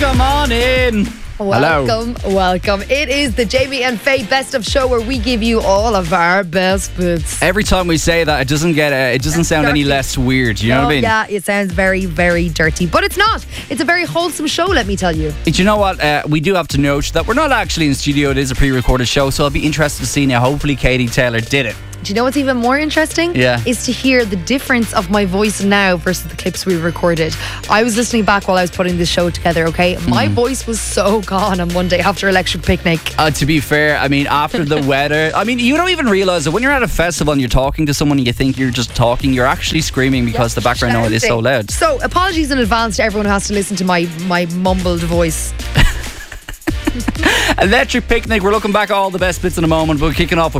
Come on in. Welcome. It is the Jamie and Faye Best of Show, where we give you all of our best bits. Every time we say that, it doesn't sound any less weird. You know what I mean? Yeah, it sounds very, very dirty, but it's not. It's a very wholesome show, let me tell you. Do you know what? We do have to note that we're not actually in studio. It is a pre-recorded show, so I'll be interested to see now. Hopefully, Katie Taylor did it. Do you know what's even more interesting? Yeah. Is to hear the difference of my voice now versus the clips we recorded. I was listening back while I was putting this show together, okay? My voice was so gone on Monday after Electric Picnic. To be fair, I mean, after the weather, I mean, you don't even realise that when you're at a festival and you're talking to someone and you think you're just talking, you're actually screaming because the background noise is so loud. So, apologies in advance to everyone who has to listen to my mumbled voice. Electric Picnic, we're looking back at all the best bits in a moment, but we're kicking off with